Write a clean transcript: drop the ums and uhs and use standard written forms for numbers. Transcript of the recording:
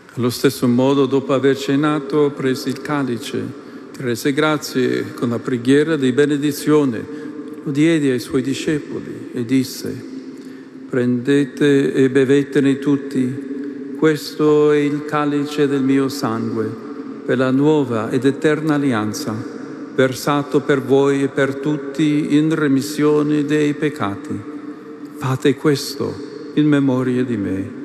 Allo stesso modo, dopo aver cenato, prese il calice, ti rese grazie con la preghiera di benedizione, lo diede ai suoi discepoli e disse: prendete e bevetene tutti, questo è il calice del mio sangue, per la nuova ed eterna alleanza, versato per voi e per tutti in remissione dei peccati. Fate questo in memoria di me.